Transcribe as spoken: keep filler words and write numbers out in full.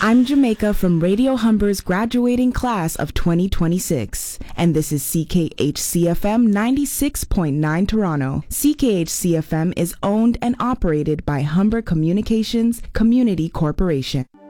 I'm Jamaica from Radio Humber's graduating class of twenty twenty-six, and this is C K H C F M ninety-six point nine Toronto. C K H C F M is owned and operated by Humber Communications Community Corporation.